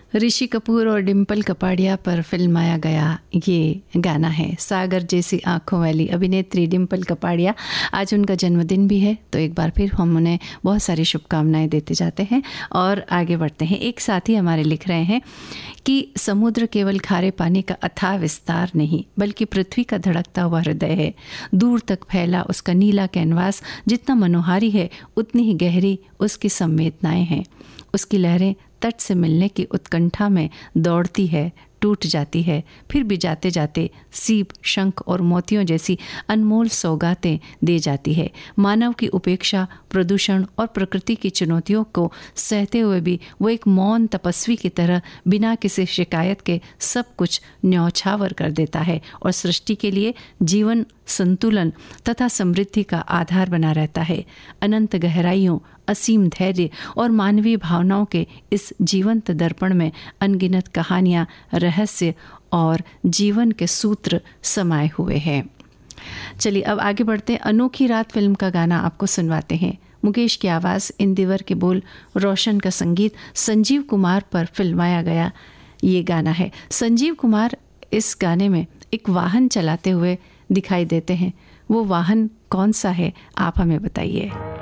ऋषि कपूर और डिम्पल कपाड़िया पर फिल्माया गया ये गाना है। सागर जैसी आंखों वाली अभिनेत्री डिम्पल कपाड़िया, आज उनका जन्मदिन भी है, तो एक बार फिर हम उन्हें बहुत सारी शुभकामनाएं देते जाते हैं और आगे बढ़ते हैं। एक साथी हमारे लिख रहे हैं कि समुद्र केवल खारे पानी का अथाह विस्तार नहीं, बल्कि पृथ्वी का धड़कता हुआ हृदय है। दूर तक फैला उसका नीला कैनवास जितना मनोहारी है, उतनी ही गहरी उसकी संवेदनाएं हैं। उसकी लहरें तट से मिलने की उत्कंठा में दौड़ती है, टूट जाती है, फिर भी जाते जाते सीप, शंख और मोतियों जैसी अनमोल सौगातें दे जाती है। मानव की उपेक्षा, प्रदूषण और प्रकृति की चुनौतियों को सहते हुए भी वो एक मौन तपस्वी की तरह बिना किसी शिकायत के सब कुछ न्यौछावर कर देता है और सृष्टि के लिए जीवन संतुलन तथा समृद्धि का आधार बना रहता है। अनंत गहराइयों, असीम धैर्य और मानवीय भावनाओं के इस जीवंत दर्पण में अनगिनत कहानियां, रहस्य और जीवन के सूत्र समाये हुए हैं। चलिए अब आगे बढ़ते हैं। अनोखी रात फिल्म का गाना आपको सुनवाते हैं। मुकेश की आवाज़, इंदिवर के बोल, रोशन का संगीत, संजीव कुमार पर फिल्माया गया ये गाना है। संजीव कुमार इस गाने में एक वाहन चलाते हुए दिखाई देते हैं। वो वाहन कौन सा है, आप हमें बताइए।